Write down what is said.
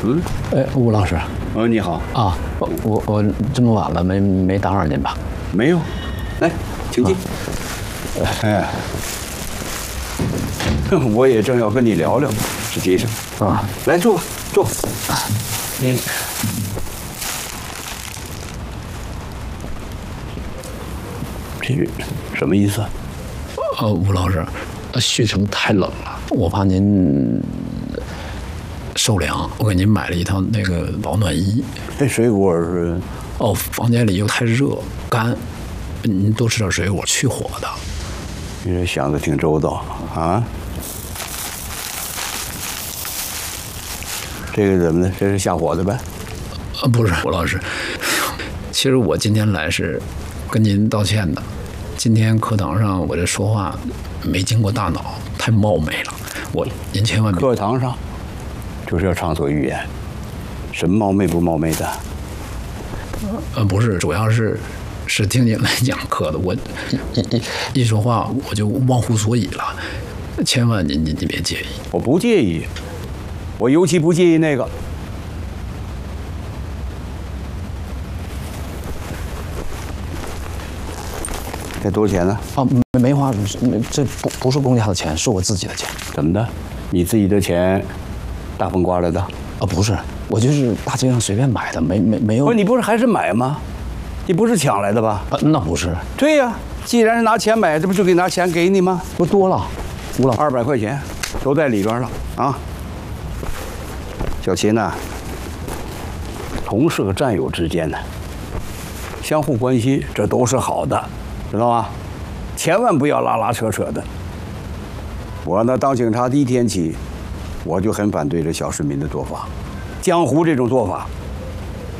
吴老师。 你好啊，我这么晚了，没打扰您吧？ 没有，来，请进。哎，我也正要跟你聊聊，实际上啊， 来坐吧，坐。这什么意思？ 吴老师，旭城太冷了，我怕您受凉，我给您买了一套那个保暖衣。 这水果是？ 房间里又太热干，您多吃点水果，去火的。 你这想的挺周到啊！这个怎么的？这是下火的呗？ 不是，吴老师，其实我今天来是跟您道歉的。今天课堂上我这说话没经过大脑，太冒昧了。您千万别。 课堂上就是要畅所欲言，什么冒昧不冒昧的？ 不是，主要是听您来讲课的，我一说话我就忘乎所以了，千万您别介意。 我不介意，我尤其不介意那个。这多少钱呢？ 没花，这不是公家的钱，是我自己的钱。 怎么的？你自己的钱，大风刮来的？ 不是，我就是大街上随便买的，没有。 不是，你不是还是买吗？你不是抢来的吧？ 那不是。 对呀，既然是拿钱买，这不就给拿钱给你吗？ 不多了，吴老 200块钱都在里边了啊。小秦呐，同事和战友之间呢，相互关心，这都是好的，知道吗？千万不要拉拉扯扯的。我呢，当警察第一天起，我就很反对这小市民的做法，江湖这种做法，